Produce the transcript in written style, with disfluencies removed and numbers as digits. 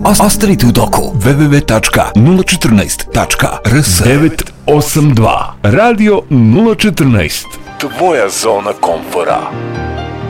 Останете у доку. www.014.rs 982 Радио 014. Твоя зона комфора.